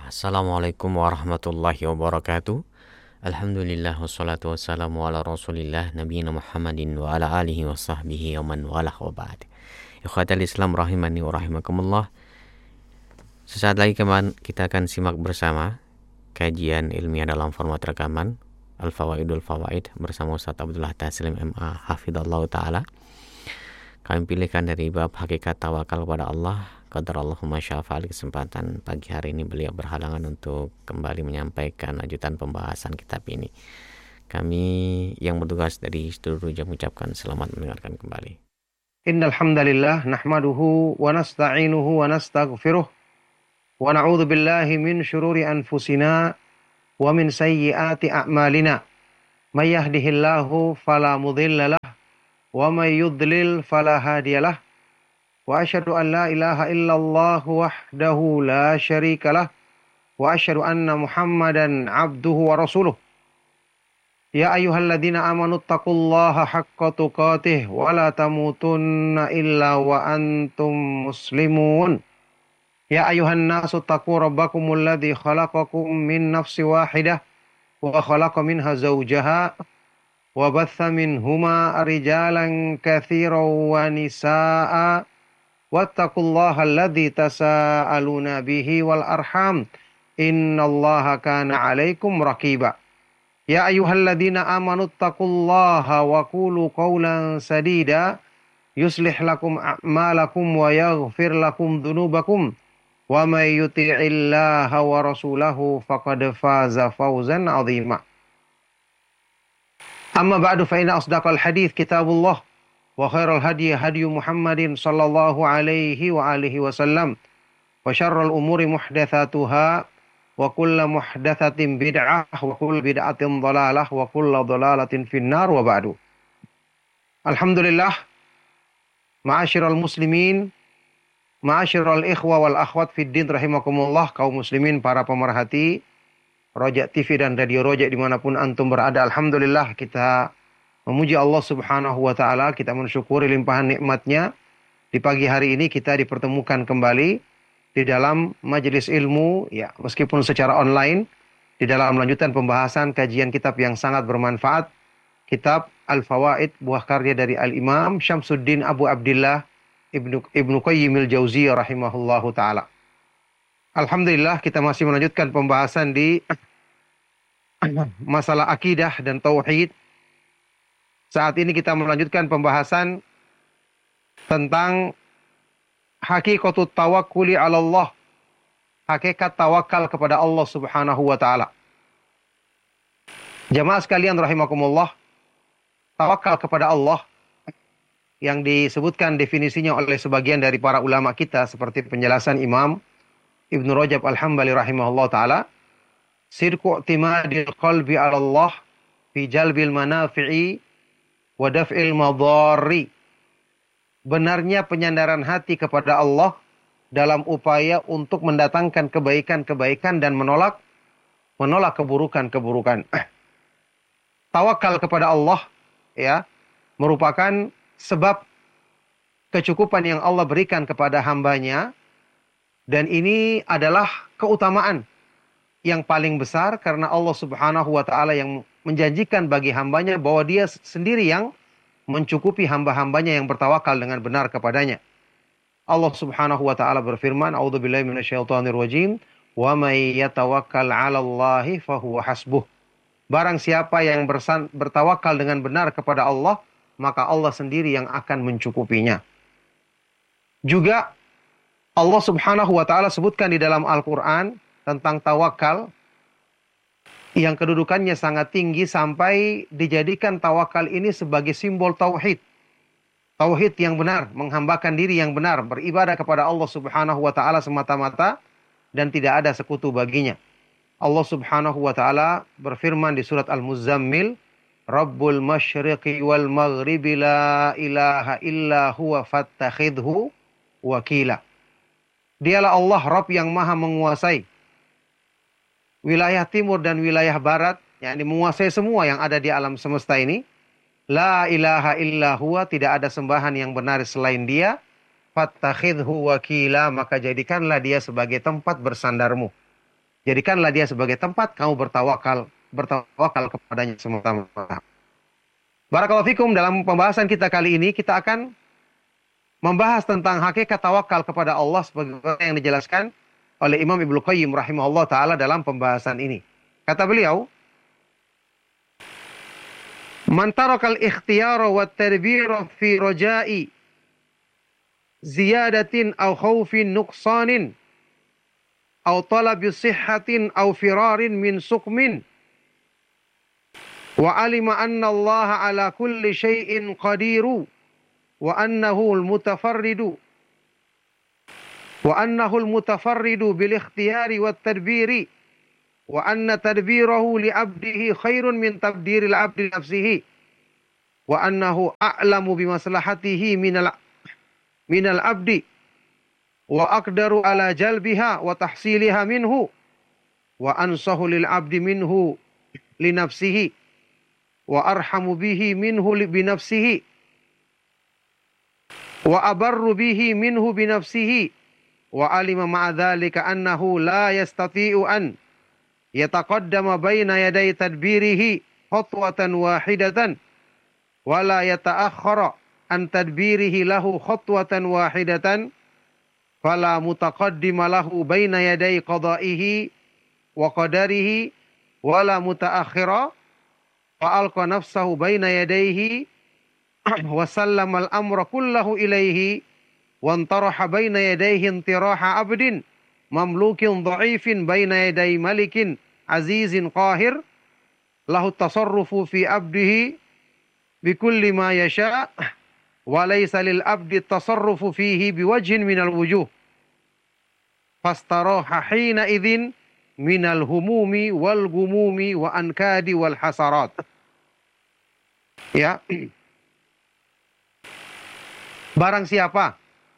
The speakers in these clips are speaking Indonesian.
Assalamualaikum warahmatullahi wabarakatuh. Alhamdulillah wassalatu wassalamu ala rasulillah nabiyina Muhammadin wa ala alihi wa sahbihi wa man walah wa ba'd. Ikhwatal Islam rahimani wa rahimakumullah. Sesaat lagi kita akan simak bersama kajian ilmiah dalam format rekaman Al-Fawaidul Fawaid bersama Ustaz Abdullah Taslim MA Hafidhallahu Ta'ala. Kami pilihkan dari bab hakikat tawakal kepada Allah. Qadarallahumma syafa'al. Kesempatan pagi hari ini beliau berhalangan untuk kembali menyampaikan lanjutan pembahasan kitab ini. Kami yang bertugas dari Studio Ruja mengucapkan selamat mendengarkan kembali. Innal hamdalillah nahmaduhu wa nasta'inuhu wa nastaghfiruh wa na'udzu billahi min syururi anfusina wa min sayyiati a'malina. May yahdihillahu fala mudhillalah wa may yudlil fala hadiyalah. Wa asyhadu an la ilaha illallah wahdahu la syarikalah wa asyhadu anna Muhammadan abduhu wa rasuluh. Ya ayyuhalladzina amanu taqullaha haqqa tuqatih wa la tamutunna illa wa antum muslimun. Ya ayyuhan nasu taqu rabbakumul ladzi khalaqakum min nafsin wahidah wa khalaqa minha zawjaha wa batha minhuma rijalan katsiran wa nisaa'a wattaqullaha alladzi tasaaluna bihi wal arham innallaha kana 'alaikum raqiba. Ya ayyuhalladzina amanu taqullaha wa qulu qawlan sadida yuslih lakum a'malakum wa yaghfir lakum dhunubakum wa may yuti'illaha wa rasulahu faqad faza fawzan 'azima. Amma ba'du fa inna asdaqal hadits kitabullah wa khairal hadi hadi Muhammadin sallallahu alaihi wa alihi wasallam wa syarrul umuri muhdatsatuha wa kullu muhdatsatin bid'ah wa kullu bid'atin dhalalah wa kullu dhalalatin finnar wa ba'du. Alhamdulillah, ma'asyiral muslimin, ma'asyiral ikhwa wal akhwat fid din rahimakumullah, kaum muslimin para pemerhati Roja TV dan Radio Roja dimanapun antum berada. Alhamdulillah, kita memuji Allah subhanahu wa ta'ala, kita mensyukuri limpahan nikmatnya. Di pagi hari ini kita dipertemukan kembali di dalam majelis ilmu, ya meskipun secara online, di dalam lanjutan pembahasan kajian kitab yang sangat bermanfaat, kitab Al-Fawaid, buah karya dari Al-Imam Syamsuddin Abu Abdillah Ibnu Qayyimil Jauziyah rahimahullahu ta'ala. Alhamdulillah, kita masih melanjutkan pembahasan di masalah akidah dan tauhid. Saat ini kita melanjutkan pembahasan tentang hakikatut tawakkuli 'ala Allah. Hakikat tawakal kepada Allah Subhanahu wa taala. Jamaah sekalian rahimakumullah, tawakal kepada Allah yang disebutkan definisinya oleh sebagian dari para ulama kita seperti penjelasan Imam Ibnu Rajab Al-Hambali rahimahullah taala, sirku i'timadil qalbi 'ala Allah fi jalbil manafi'i wa daf'il madharri. Benarnya penyandaran hati kepada Allah dalam upaya untuk mendatangkan kebaikan-kebaikan dan menolak keburukan-keburukan. Tawakal kepada Allah ya merupakan sebab kecukupan yang Allah berikan kepada hambanya, dan ini adalah keutamaan yang paling besar karena Allah Subhanahu wa ta'ala yang menjanjikan bagi hambanya bahwa dia sendiri yang mencukupi hamba-hambanya yang bertawakal dengan benar kepadanya. Allah Subhanahu wa ta'ala berfirman, a'udzubillahi minasyaitonir rajim, wa may yatawakkal 'alallahi fahuwa hasbuh. Barang siapa yang bertawakal dengan benar kepada Allah, maka Allah sendiri yang akan mencukupinya. Juga Allah Subhanahu wa ta'ala sebutkan di dalam Al-Qur'an tentang tawakal yang kedudukannya sangat tinggi sampai dijadikan tawakal ini sebagai simbol tauhid. Tauhid yang benar, menghambakan diri yang benar, beribadah kepada Allah Subhanahu wa ta'ala semata-mata dan tidak ada sekutu baginya. Allah Subhanahu wa ta'ala berfirman di surat Al-Muzammil, Rabbul masyriqi wal maghribi la ilaha illa huwa fattakhidhu wakila. Dialah Allah Rabb yang maha menguasai wilayah timur dan wilayah barat, yakni menguasai semua yang ada di alam semesta ini. La ilaha illa huwa, tidak ada sembahan yang benar selain dia. Fattakhidhu wakila, maka jadikanlah dia sebagai tempat bersandarmu. Jadikanlah dia sebagai tempat kamu bertawakal kepadanya semata-mata. Barakallahu fikum, dalam pembahasan kita kali ini kita akan membahas tentang hakikat tawakal kepada Allah sebagaimana yang dijelaskan oleh Imam Ibnu Qayyim rahimahullah taala dalam pembahasan ini. Kata beliau, "Man tarakal ikhtiyara wat tadbira fi raja'i ziyadatin aw khaufin nuqsanin aw talabi sihhatin aw firarin min suqmin wa alima anna Allah ala kulli syai'in qadiru wa annahu al-mutafarridu bil ikhtiyari wat tadbiri wa anna tadbirahu li 'abdihi khairun min tabdiril 'abdi nafsihi wa annahu a'lamu bi maslahatihi minal 'abdi wa aqdaru ala jalbiha wa tahsiliha minhu wa ansahu lil 'abdi minhu li nafsihi wa arhamu bihi minhu bi nafsihi wa abarru bihi minhu bi nafsihi wa alima ma'a dhalika annahu la yastati'u an yataqaddama baina yaday tadbirihi khatwatan wahidatan wa la yata'akhkhara an tadbirihi lahu khatwatan wahidatan fala mutaqaddima lahu baina yaday qada'ihi wa qadarihi wa la muta'akhkhira fa alqa nafsahu baina yadayhi wa sallama al-amra kullahu ilayhi wa antaraha baina yadayhi intiraha abdin mamlukin dha'ifin baina yaday malikin azizin qahir lahu tasarrufu fi abdihi bikulli ma yasha wa laysa lil abdi tasarrufu fihi biwajhin minal wujuh fastaraha hina idzin minal humumi wal gumumi wa ankadi wal hasarat. Ya, barang siapa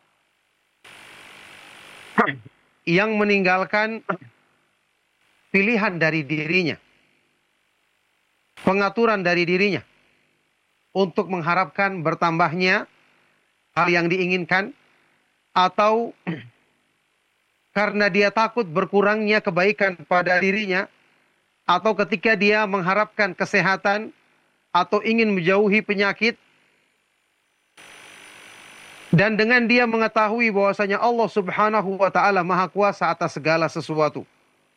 yang meninggalkan pilihan dari dirinya, pengaturan dari dirinya untuk mengharapkan bertambahnya hal yang diinginkan, atau karena dia takut berkurangnya kebaikan pada dirinya, atau ketika dia mengharapkan kesehatan atau ingin menjauhi penyakit, dan dengan dia mengetahui bahwasanya Allah Subhanahu wa taala Maha Kuasa atas segala sesuatu,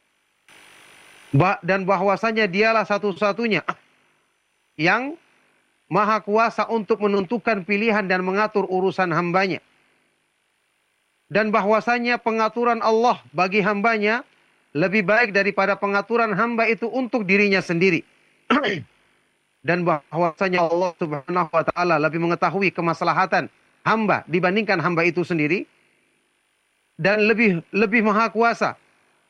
dan bahwasanya dialah satu-satunya yang Maha Kuasa untuk menentukan pilihan dan mengatur urusan hambanya, dan bahwasanya pengaturan Allah bagi hambanya lebih baik daripada pengaturan hamba itu untuk dirinya sendiri. Dan bahwasanya Allah Subhanahu wa taala lebih mengetahui kemaslahatan hamba dibandingkan hamba itu sendiri, dan lebih maha kuasa,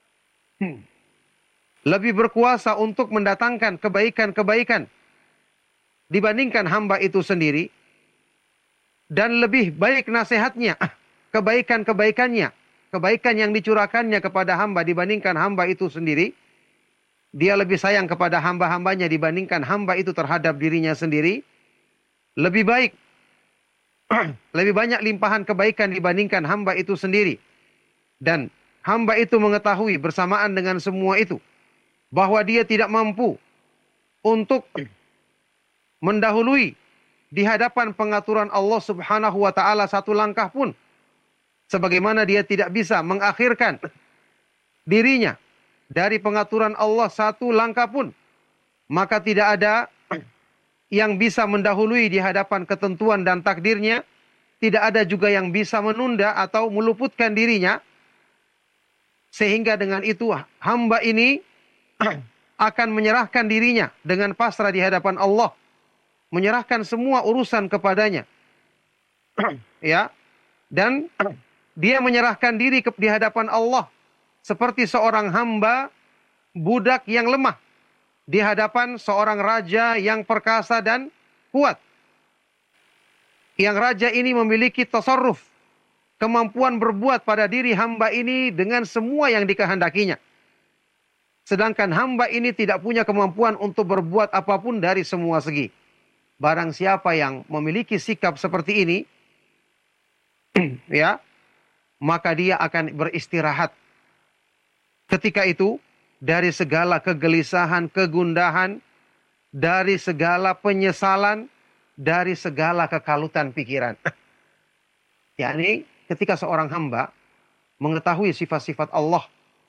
lebih berkuasa untuk mendatangkan kebaikan-kebaikan dibandingkan hamba itu sendiri, dan lebih baik nasihatnya, kebaikan-kebaikannya, kebaikan yang dicurahkannya kepada hamba dibandingkan hamba itu sendiri. Dia lebih sayang kepada hamba-hambanya dibandingkan hamba itu terhadap dirinya sendiri. Lebih baik, lebih banyak limpahan kebaikan dibandingkan hamba itu sendiri. Dan hamba itu mengetahui bersamaan dengan semua itu bahwa dia tidak mampu untuk mendahului di hadapan pengaturan Allah Subhanahu wa taala satu langkah pun, sebagaimana dia tidak bisa mengakhirkan dirinya dari pengaturan Allah satu langkah pun, maka tidak ada yang bisa mendahului di hadapan ketentuan dan takdirnya. Tidak ada juga yang bisa menunda atau meluputkan dirinya. Sehingga dengan itu hamba ini akan menyerahkan dirinya dengan pasrah di hadapan Allah, menyerahkan semua urusan kepadanya. Ya, dan dia menyerahkan diri di hadapan Allah seperti seorang hamba budak yang lemah di hadapan seorang raja yang perkasa dan kuat. Yang raja ini memiliki tasarruf, kemampuan berbuat pada diri hamba ini dengan semua yang dikehendakinya. Sedangkan hamba ini tidak punya kemampuan untuk berbuat apapun dari semua segi. Barang siapa yang memiliki sikap seperti ini, ya, maka dia akan beristirahat. Ketika itu, dari segala kegelisahan, kegundahan, dari segala penyesalan, dari segala kekalutan pikiran. Yakni ketika seorang hamba mengetahui sifat-sifat Allah,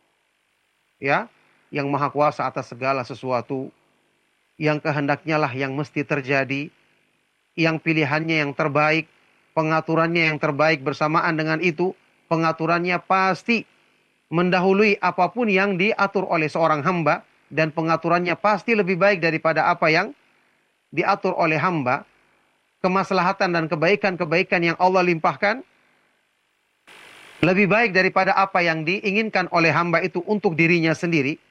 ya, yang maha kuasa atas segala sesuatu, yang kehendaknya lah yang mesti terjadi, yang pilihannya yang terbaik, pengaturannya yang terbaik, bersamaan dengan itu pengaturannya pasti mendahului apapun yang diatur oleh seorang hamba, dan pengaturannya pasti lebih baik daripada apa yang diatur oleh hamba. Kemaslahatan dan kebaikan-kebaikan yang Allah limpahkan lebih baik daripada apa yang diinginkan oleh hamba itu untuk dirinya sendiri.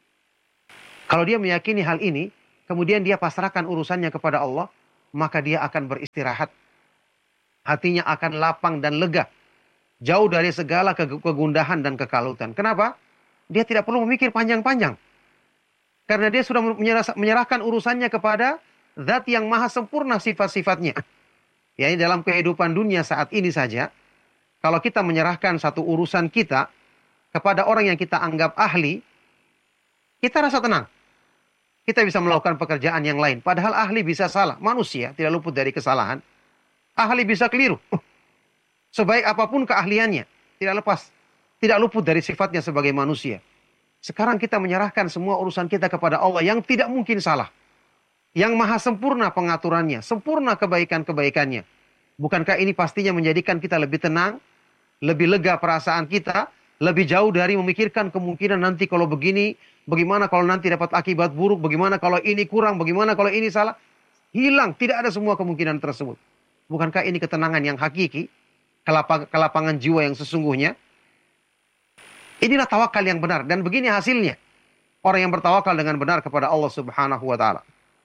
Kalau dia meyakini hal ini, kemudian dia pasrahkan urusannya kepada Allah, maka dia akan beristirahat. Hatinya akan lapang dan lega, jauh dari segala kegundahan dan kekalutan. Kenapa? Dia tidak perlu memikir panjang-panjang. Karena dia sudah menyerahkan urusannya kepada Zat yang maha sempurna sifat-sifatnya. Ya, dalam kehidupan dunia saat ini saja, kalau kita menyerahkan satu urusan kita kepada orang yang kita anggap ahli, kita rasa tenang. Kita bisa melakukan pekerjaan yang lain. Padahal ahli bisa salah. Manusia tidak luput dari kesalahan. Ahli bisa keliru. Sebaik apapun keahliannya, tidak lepas, tidak luput dari sifatnya sebagai manusia. Sekarang kita menyerahkan semua urusan kita kepada Allah yang tidak mungkin salah. Yang maha sempurna pengaturannya, sempurna kebaikan-kebaikannya. Bukankah ini pastinya menjadikan kita lebih tenang, lebih lega perasaan kita, lebih jauh dari memikirkan kemungkinan nanti kalau begini, bagaimana kalau nanti dapat akibat buruk, bagaimana kalau ini kurang, bagaimana kalau ini salah. Hilang, tidak ada semua kemungkinan tersebut. Bukankah ini ketenangan yang hakiki, kelapangan jiwa yang sesungguhnya? Inilah tawakal yang benar, dan begini hasilnya. Orang yang bertawakal dengan benar kepada Allah Subhanahu wa taala.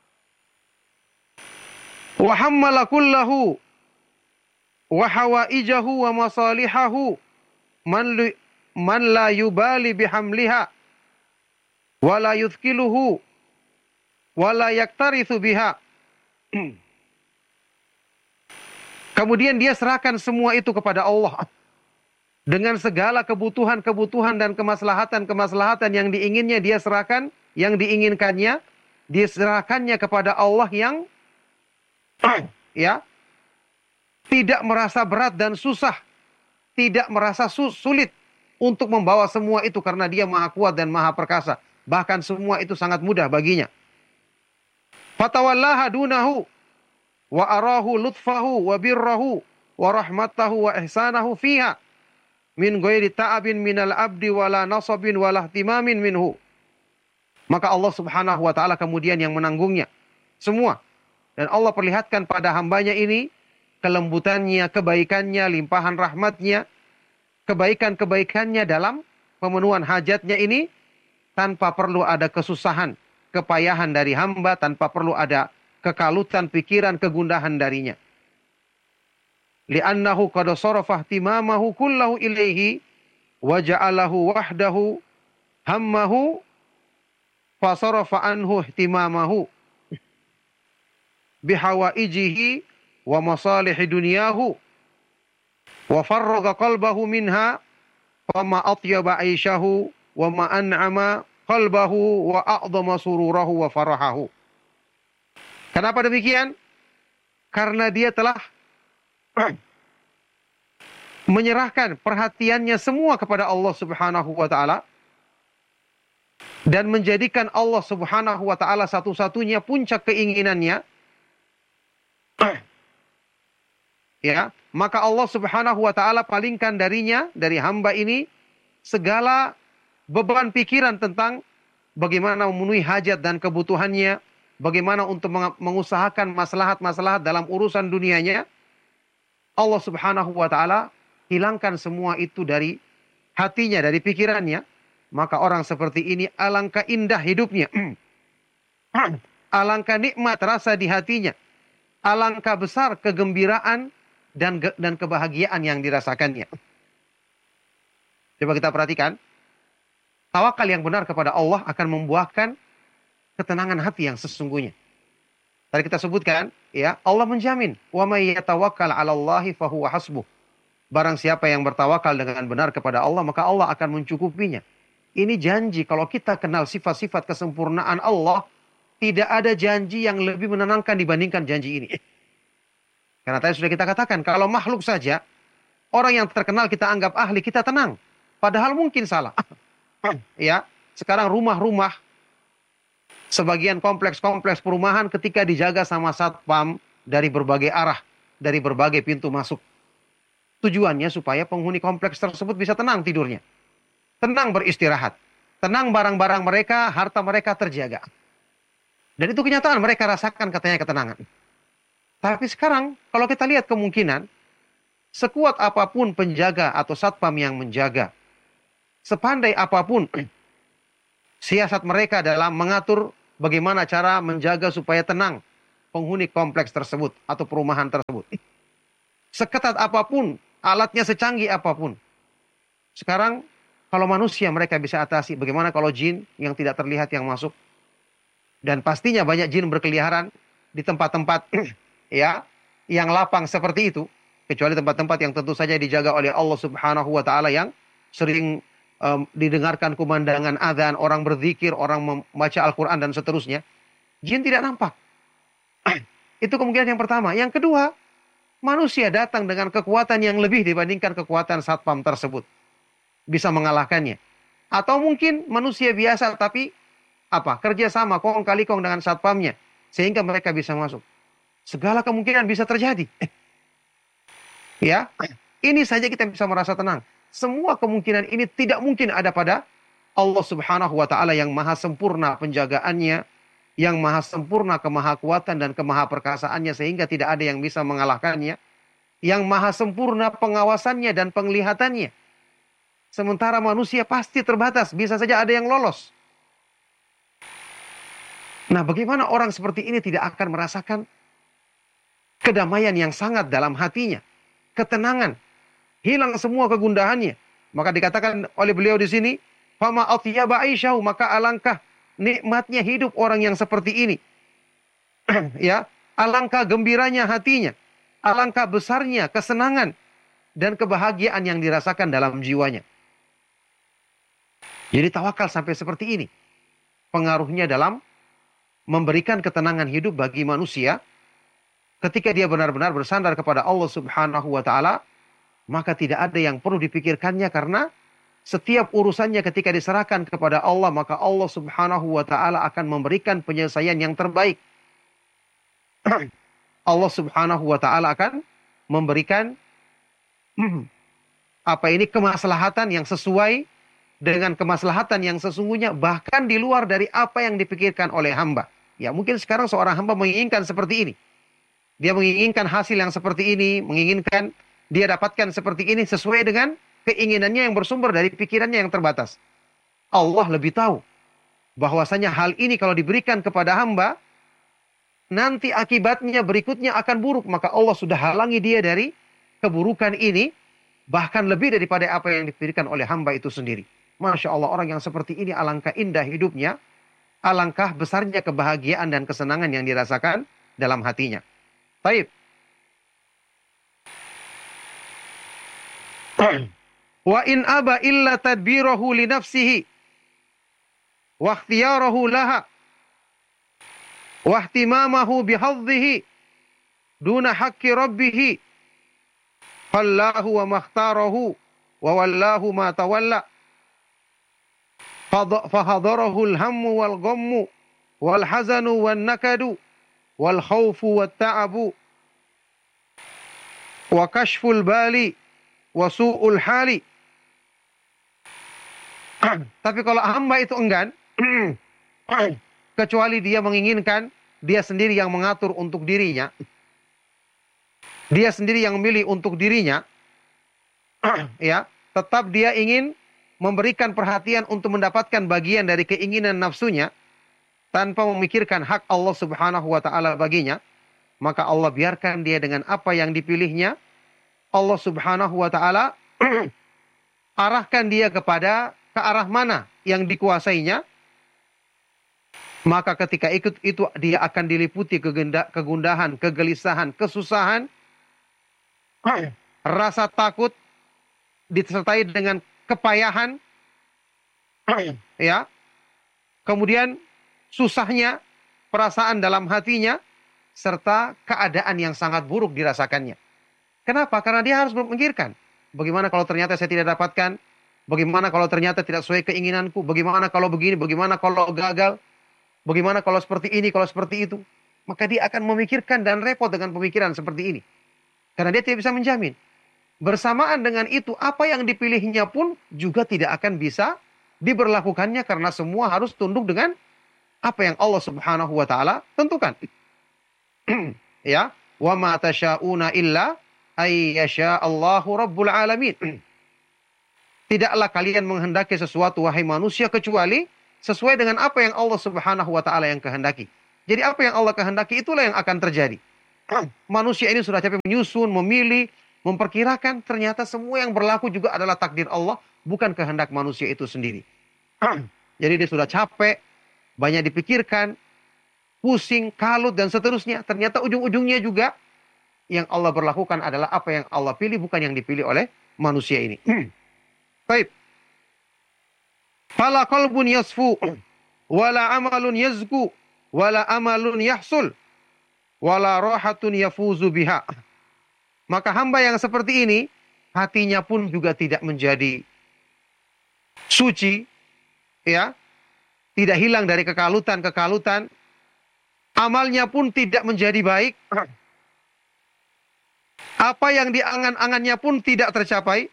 Wa hammala kullahu wa hawaijahu wa masalihahu man la yubali bihamliha wa la yuthkiluhu wa la yaktarithu biha. Kemudian dia serahkan semua itu kepada Allah. Dengan segala kebutuhan-kebutuhan dan kemaslahatan-kemaslahatan yang diinginnya dia serahkan, yang diinginkannya diserahkannya kepada Allah yang ya, tidak merasa berat dan susah, tidak merasa sulit untuk membawa semua itu karena dia maha kuat dan maha perkasa. Bahkan semua itu sangat mudah baginya. Fatawallaha dunahu wa arahu lutfahu wa birrahu wa rahmatahu wa ihsanahu fiha min ghairi ta'abin minal abdi wala nasabin wala ihtimamin minhu. Maka Allah Subhanahu wa taala kemudian yang menanggungnya semua. Dan Allah perlihatkan pada hambanya ini kelembutannya, kebaikannya, limpahan rahmatnya, kebaikan-kebaikannya dalam pemenuhan hajatnya ini tanpa perlu ada kesusahan, kepayahan dari hamba, tanpa perlu ada kekalutan pikiran, kegundahan darinya. Li'annahu qad sarafa ihtimamahu kullahu ilaihi wa ja'alahu wahdahu hammahu fa sarafa anhu ihtimamahu bihawaijihi wa masalihi dunyahu wa farraga qalbahu minha fama atyaba aishahu wa ma an'ama qalbahu wa a'dhama sururahu wa farahahu. Kenapa demikian? Karena dia telah menyerahkan perhatiannya semua kepada Allah Subhanahu wa taala dan menjadikan Allah Subhanahu wa taala satu-satunya puncak keinginannya. Ya, maka Allah Subhanahu wa taala palingkan darinya, dari hamba ini, segala beban pikiran tentang bagaimana memenuhi hajat dan kebutuhannya, bagaimana untuk mengusahakan maslahat-maslahat dalam urusan dunianya. Allah Subhanahu wa taala hilangkan semua itu dari hatinya, dari pikirannya. Maka orang seperti ini alangkah indah hidupnya. Alangkah nikmat rasa di hatinya. Alangkah besar kegembiraan dan kebahagiaan yang dirasakannya. Coba kita perhatikan. Tawakal yang benar kepada Allah akan membuahkan ketenangan hati yang sesungguhnya. Tadi kita sebutkan, ya, Allah menjamin, wa may yatawakkal 'alallahi fahuwa hasbuh. Barang siapa yang bertawakal dengan benar kepada Allah, maka Allah akan mencukupinya. Ini janji, kalau kita kenal sifat-sifat kesempurnaan Allah, tidak ada janji yang lebih menenangkan dibandingkan janji ini. Karena tadi sudah kita katakan, kalau makhluk saja, orang yang terkenal kita anggap ahli, kita tenang. Padahal mungkin salah. Ya, sekarang rumah-rumah, sebagian kompleks-kompleks perumahan ketika dijaga sama satpam dari berbagai arah, dari berbagai pintu masuk. Tujuannya supaya penghuni kompleks tersebut bisa tenang tidurnya. Tenang beristirahat. Tenang barang-barang mereka, harta mereka terjaga. Dan itu kenyataan mereka rasakan katanya ketenangan. Tapi sekarang kalau kita lihat kemungkinan, sekuat apapun penjaga atau satpam yang menjaga, sepandai apapun siasat mereka dalam mengatur bagaimana cara menjaga supaya tenang penghuni kompleks tersebut atau perumahan tersebut. Seketat apapun, alatnya secanggih apapun. Sekarang kalau manusia mereka bisa atasi, bagaimana kalau jin yang tidak terlihat yang masuk? Dan pastinya banyak jin berkeliaran di tempat-tempat ya yang lapang seperti itu, kecuali tempat-tempat yang tentu saja dijaga oleh Allah Subhanahu wa taala yang sering didengarkan kumandangan azan, orang berzikir, orang membaca Al-Qur'an dan seterusnya. Jin tidak nampak. Itu kemungkinan yang pertama. Yang kedua, manusia datang dengan kekuatan yang lebih dibandingkan kekuatan satpam tersebut. Bisa mengalahkannya. Atau mungkin manusia biasa tapi kerjasama kong kali kong dengan satpamnya sehingga mereka bisa masuk. Segala kemungkinan bisa terjadi. Ya, ini saja kita bisa merasa tenang. Semua kemungkinan ini tidak mungkin ada pada Allah Subhanahu wa taala yang maha sempurna penjagaannya, yang maha sempurna kemahakuatan dan kemahaperkasaannya sehingga tidak ada yang bisa mengalahkannya, yang maha sempurna pengawasannya dan penglihatannya. Sementara manusia pasti terbatas, bisa saja ada yang lolos. Nah, bagaimana orang seperti ini tidak akan merasakan kedamaian yang sangat dalam hatinya, ketenangan, hilang semua kegundahannya. Maka dikatakan oleh beliau di sini, fama atyaba aisyahu, maka alangkah nikmatnya hidup orang yang seperti ini. Ya, alangkah gembiranya hatinya, alangkah besarnya kesenangan dan kebahagiaan yang dirasakan dalam jiwanya. Jadi tawakal sampai seperti ini. Pengaruhnya dalam memberikan ketenangan hidup bagi manusia. Ketika dia benar-benar bersandar kepada Allah Subhanahu wa taala, maka tidak ada yang perlu dipikirkannya karena setiap urusannya ketika diserahkan kepada Allah, maka Allah Subhanahu wa taala akan memberikan penyelesaian yang terbaik. Allah Subhanahu wa taala akan memberikan kemaslahatan yang sesuai dengan kemaslahatan yang sesungguhnya, bahkan di luar dari apa yang dipikirkan oleh hamba. Ya, mungkin sekarang seorang hamba menginginkan seperti ini. Dia menginginkan hasil yang seperti ini, menginginkan dia dapatkan seperti ini sesuai dengan keinginannya yang bersumber dari pikirannya yang terbatas. Allah lebih tahu bahwasanya hal ini kalau diberikan kepada hamba, nanti akibatnya berikutnya akan buruk. Maka Allah sudah halangi dia dari keburukan ini, bahkan lebih daripada apa yang diberikan oleh hamba itu sendiri. Masya Allah, orang yang seperti ini alangkah indah hidupnya, alangkah besarnya kebahagiaan dan kesenangan yang dirasakan dalam hatinya. Baik. Wa in aba illa tadbirahu li nafsihi wa ikhtiyarahu laha wa ihtimamahu bihadhihi duna haqqi rabbih fallahu wa makhtarahu wa wallahu ma tawalla fahadarahu al-hammu wal ghammu wal hazanu wan nakadu wal khawfu wat ta'abu wa kashful bali wa su'ul hali. Tapi kalau hamba itu enggan, kecuali dia menginginkan, dia sendiri yang mengatur untuk dirinya, dia sendiri yang memilih untuk dirinya, ya, tetap dia ingin memberikan perhatian untuk mendapatkan bagian dari keinginan nafsunya tanpa memikirkan hak Allah Subhanahu wa taala baginya, maka Allah biarkan dia dengan apa yang dipilihnya. Allah Subhanahu wa taala arahkan dia ke arah mana yang dikuasainya. Maka ketika ikut itu dia akan diliputi kegundahan, kegelisahan, kesusahan, rasa takut disertai dengan kepayahan, Ya, kemudian susahnya perasaan dalam hatinya, serta keadaan yang sangat buruk dirasakannya. Kenapa? Karena dia harus memikirkan, bagaimana kalau ternyata saya tidak dapatkan, bagaimana kalau ternyata tidak sesuai keinginanku, bagaimana kalau begini, bagaimana kalau gagal, bagaimana kalau seperti ini, kalau seperti itu. Maka dia akan memikirkan dan repot dengan pemikiran seperti ini. Karena dia tidak bisa menjamin. Bersamaan dengan itu, apa yang dipilihnya pun juga tidak akan bisa diberlakukannya karena semua harus tunduk dengan apa yang Allah Subhanahu wa taala tentukan. Ya, wa ma tasyauna illa ay yasha Allahu rabbul alamin. Tidaklah kalian menghendaki sesuatu wahai manusia kecuali sesuai dengan apa yang Allah Subhanahu wa taala yang kehendaki. Jadi apa yang Allah kehendaki itulah yang akan terjadi. Manusia ini sudah capek menyusun, memilih, memperkirakan, ternyata semua yang berlaku juga adalah takdir Allah, bukan kehendak manusia itu sendiri. Jadi dia sudah capek, banyak dipikirkan, pusing, kalut, dan seterusnya. Ternyata ujung-ujungnya juga yang Allah berlakukan adalah apa yang Allah pilih, bukan yang dipilih oleh manusia ini. Baik. Fala qalbun yasfu, wala amalun yazku, wala amalun yahsul, wala rohatun yafuzu biha. Maka hamba yang seperti ini, hatinya pun juga tidak menjadi suci, ya, tidak hilang dari kekalutan-kekalutan, amalnya pun tidak menjadi baik, apa yang diangan-angannya pun tidak tercapai,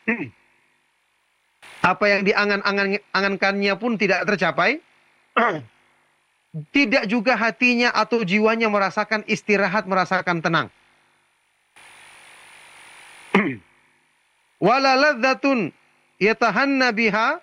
apa yang diangan-angankannya pun tidak tercapai, tidak juga hatinya atau jiwanya merasakan istirahat, merasakan tenang. Wala ladzatun yatahanna biha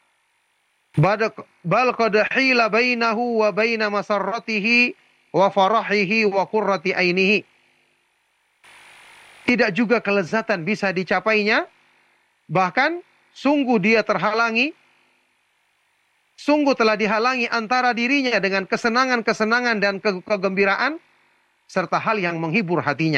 bal qad hila bainahu wa baina masarratihi wa farahihi wa qurrati ainihi. Tidak juga kelezatan bisa dicapainya, bahkan sungguh dia terhalangi, sungguh telah dihalangi antara dirinya dengan kesenangan-kesenangan dan kegembiraan serta hal yang menghibur hatinya.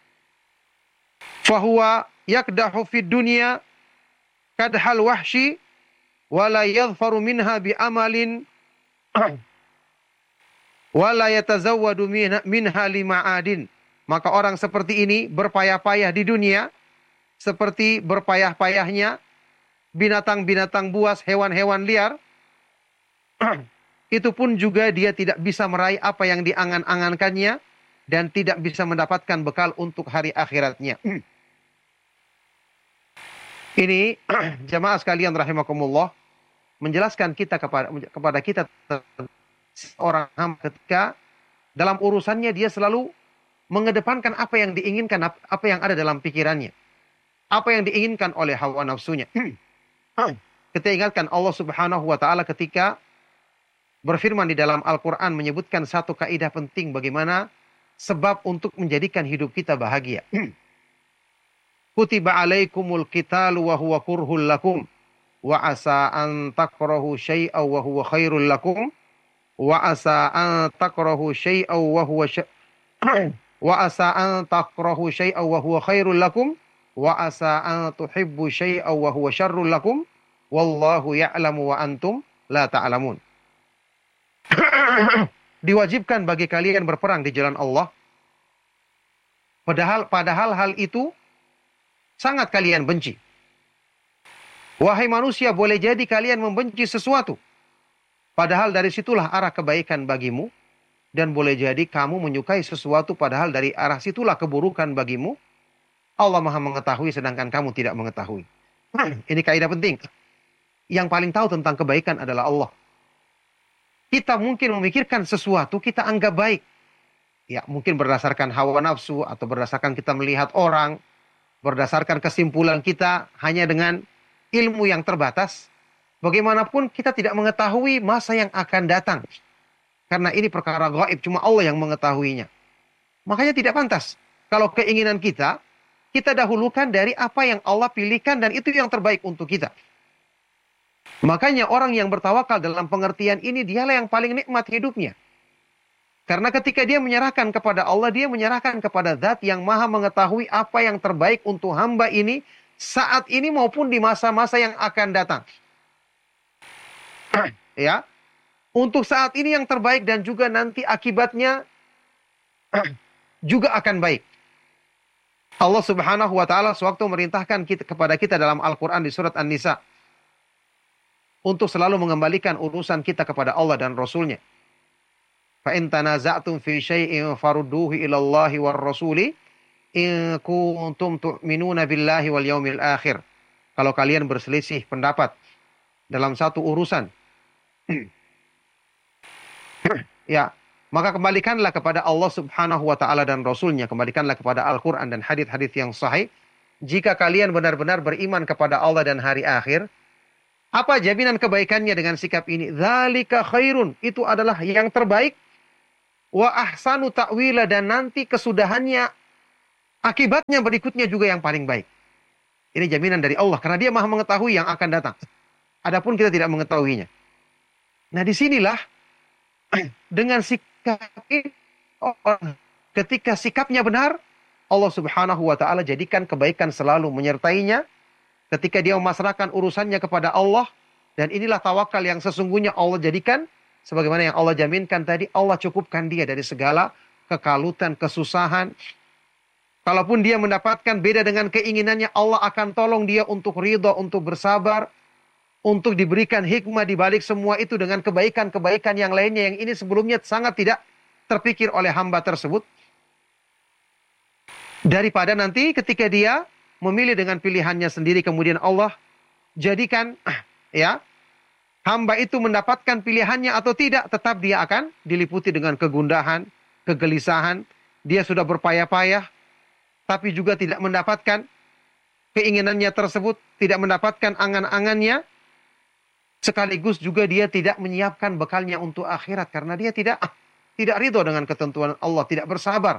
Fahuwa yakdahu fid dunya kadhal wahshi wala yadhfaru minha bi amalin wala yatazawwadu minha lima'adin. Maka orang seperti ini berpayah-payah di dunia seperti berpayah-payahnya binatang-binatang buas, hewan-hewan liar. Itu pun juga dia tidak bisa meraih apa yang diangan-angankannya dan tidak bisa mendapatkan bekal untuk hari akhiratnya. Ini jamaah sekalian rahimakumullah menjelaskan kita kepada kita orang hamba ketika dalam urusannya dia selalu mengedepankan apa yang diinginkan, apa yang ada dalam pikirannya, apa yang diinginkan oleh hawa nafsunya. Kita ingatkan Allah Subhanahu wa taala ketika berfirman di dalam Al-Qur'an menyebutkan satu kaidah penting bagaimana sebab untuk menjadikan hidup kita bahagia. Kutiba alaikumul qitalu wa huwa kurhul lakum wa asa an takrahu syai'aw wa huwa khairul lakum wa asa an takrahu syai'aw wa huwa wa asa an takrahu syai'aw wa huwa khairul lakum wa asa an tuhibbu syai'aw wa huwa syarrul lakum wallahu ya'lamu wa antum la ta'lamun. Diwajibkan bagi kalian berperang di jalan Allah, padahal hal itu sangat kalian benci. Wahai manusia, boleh jadi kalian membenci sesuatu, padahal dari situlah arah kebaikan bagimu. Dan boleh jadi kamu menyukai sesuatu, padahal dari arah situlah keburukan bagimu. Allah Maha mengetahui sedangkan kamu tidak mengetahui. Ini kaidah penting. Yang paling tahu tentang kebaikan adalah Allah. Kita mungkin memikirkan sesuatu, kita anggap baik. Ya, mungkin berdasarkan hawa nafsu atau berdasarkan kita melihat orang, berdasarkan kesimpulan kita hanya dengan ilmu yang terbatas. Bagaimanapun kita tidak mengetahui masa yang akan datang. Karena ini perkara gaib, cuma Allah yang mengetahuinya. Makanya tidak pantas. Kalau keinginan kita dahulukan dari apa yang Allah pilihkan dan itu yang terbaik untuk kita. Makanya orang yang bertawakal dalam pengertian ini dialah yang paling nikmat hidupnya. Karena ketika dia menyerahkan kepada Allah, dia menyerahkan kepada Zat yang Maha mengetahui apa yang terbaik untuk hamba ini saat ini maupun di masa-masa yang akan datang. Ya, untuk saat ini yang terbaik dan juga nanti akibatnya juga akan baik. Allah Subhanahu wa taala sewaktu merintahkan kepada kita dalam Al-Qur'an di surat An-Nisa untuk selalu mengembalikan urusan kita kepada Allah dan Rasul-Nya. Fa in tanaza'tum fi syai'in farudduhu ila Allahi war rasuli in kuntum tu'minuna billahi wal yaumil akhir. Kalau kalian berselisih pendapat dalam satu urusan, ya, maka kembalikanlah kepada Allah Subhanahu wa taala dan Rasul-Nya, kembalikanlah kepada Al-Qur'an dan hadis-hadis yang sahih. Jika kalian benar-benar beriman kepada Allah dan hari akhir, apa jaminan kebaikannya dengan sikap ini? Dzalika khairun, itu adalah yang terbaik. Wa ahsanu ta'wila, dan nanti kesudahannya, akibatnya berikutnya juga yang paling baik. Ini jaminan dari Allah karena Dia Maha mengetahui yang akan datang. Adapun kita tidak mengetahuinya. Nah, disinilah dengan sikap ini, ketika sikapnya benar, Allah Subhanahu wa taala jadikan kebaikan selalu menyertainya ketika dia memasrahkan urusannya kepada Allah. Dan inilah tawakal yang sesungguhnya Allah jadikan sebagaimana yang Allah jaminkan tadi. Allah cukupkan dia dari segala kekalutan, kesusahan. Kalaupun dia mendapatkan beda dengan keinginannya, Allah akan tolong dia untuk ridha, untuk bersabar, untuk diberikan hikmah di balik semua itu dengan kebaikan-kebaikan yang lainnya yang ini sebelumnya sangat tidak terpikir oleh hamba tersebut. Daripada nanti ketika dia memilih dengan pilihannya sendiri, kemudian Allah jadikan ya hamba itu mendapatkan pilihannya atau tidak, tetap dia akan diliputi dengan kegundahan, kegelisahan. Dia sudah berpayah-payah, tapi juga tidak mendapatkan keinginannya tersebut, tidak mendapatkan angan-angannya. Sekaligus juga dia tidak menyiapkan bekalnya untuk akhirat karena dia tidak ridho dengan ketentuan Allah, tidak bersabar.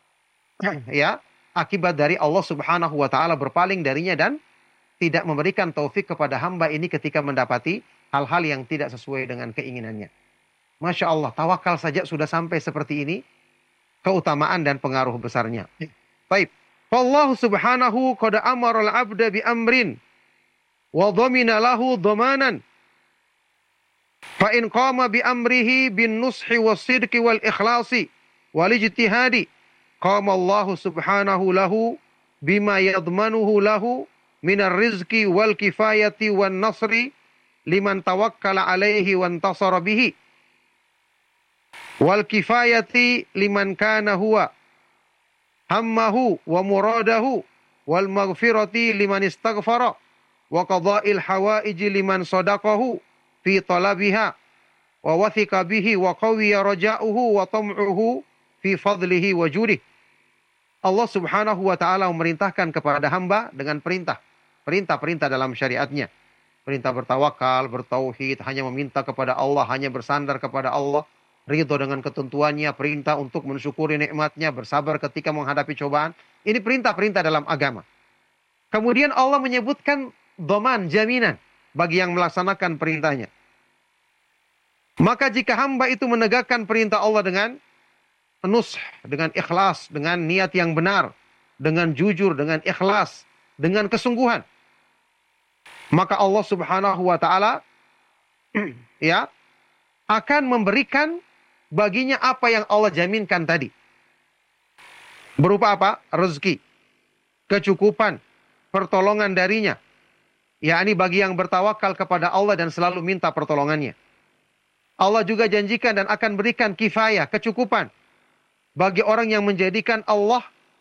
Ya, akibat dari Allah Subhanahu wa taala berpaling darinya dan tidak memberikan taufik kepada hamba ini ketika mendapati hal-hal yang tidak sesuai dengan keinginannya. Masya Allah, tawakal saja sudah sampai seperti ini, keutamaan dan pengaruh besarnya. Baik. Allah Subhanahu qad amara al-'abda bi amrin wa dhamina lahu dhamanan. Fa in qama bi amrihi bin nushi was-sidqi wal ikhlasi wal ijtihadi qama Allah Subhanahu lahu bima yadmanuhu lahu minar rizqi wal kifayati wan nasri liman tawakkala alaihi wa intasara bihi wal kifayati liman kana huwa hammahu wa muradahu wal maghfirati liman istaghfara wa qada'il hawaiji liman sadaqahu fi talabiha wa wathiqa bihi wa qawiya raja'uhu wa tam'uhu fi fadlihi wa judih. Allah Subhanahu wa taala memerintahkan kepada hamba dengan perintah dalam syariatnya. Perintah bertawakal, bertauhid, hanya meminta kepada Allah, hanya bersandar kepada Allah, ridho dengan ketentuannya, perintah untuk mensyukuri nikmatnya, bersabar ketika menghadapi cobaan. Ini perintah-perintah dalam agama. Kemudian Allah menyebutkan dhaman, jaminan bagi yang melaksanakan perintahnya. Maka jika hamba itu menegakkan perintah Allah dengan nush, dengan ikhlas, dengan niat yang benar, dengan jujur, dengan ikhlas, dengan kesungguhan, maka Allah Subhanahu wa taala ya akan memberikan baginya apa yang Allah jaminkan tadi. Berupa apa? Rezeki, kecukupan, pertolongan darinya. Yakni bagi yang bertawakal kepada Allah dan selalu minta pertolongannya. Allah juga janjikan dan akan berikan kifayah, kecukupan bagi orang yang menjadikan Allah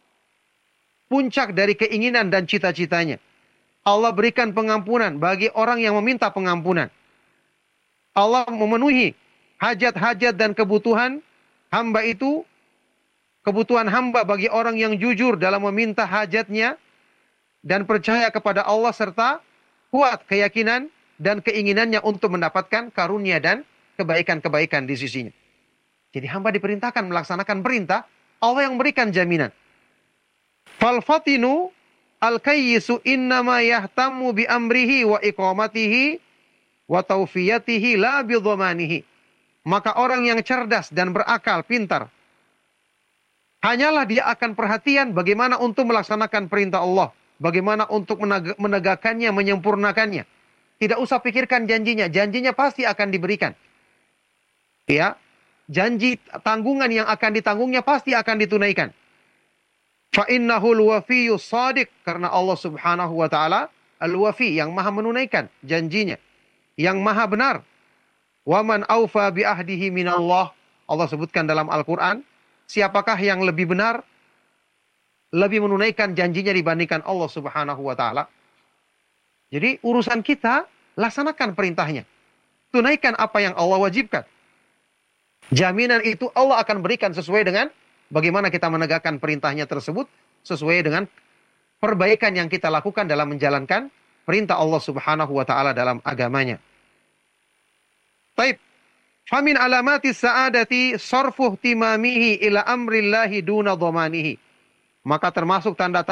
puncak dari keinginan dan cita-citanya. Allah berikan pengampunan bagi orang yang meminta pengampunan. Allah memenuhi hajat-hajat dan kebutuhan hamba itu, kebutuhan hamba bagi orang yang jujur dalam meminta hajatnya dan percaya kepada Allah serta kuat keyakinan dan keinginannya untuk mendapatkan karunia dan kebaikan-kebaikan di sisinya. Jadi hamba diperintahkan melaksanakan perintah, Allah yang berikan jaminan. Fal fatinu al-kayyisu innama yahtammu bi amrihi wa iqamatihi wa taufiyatihi la bi dhamanihi. Maka orang yang cerdas dan berakal, pintar, hanyalah dia akan perhatian bagaimana untuk melaksanakan perintah Allah, bagaimana untuk menegakkannya, menyempurnakannya. Tidak usah pikirkan janjinya. Janjinya pasti akan diberikan. Ya, janji tanggungan yang akan ditanggungnya pasti akan ditunaikan. Fa innahul wafiyus shadiq, karena Allah Subhanahu wa taala al-wafi, yang maha menunaikan janjinya, yang maha benar. Wa man aufa bi ahdihi minallah. Allah sebutkan dalam Al-Qur'an, siapakah yang lebih benar, lebih menunaikan janjinya dibandingkan Allah Subhanahu wa taala. Jadi urusan kita, laksanakan perintahnya. Tunaikan apa yang Allah wajibkan. Jaminan itu Allah akan berikan sesuai dengan bagaimana kita menegakkan perintahnya tersebut, sesuai dengan perbaikan yang kita lakukan dalam menjalankan perintah Allah Subhanahu wa taala dalam agamanya. Taib. Famin alamati sa'adati sarfuh timamihi ila amrillahi duna dhamanihi. Maka termasuk tanda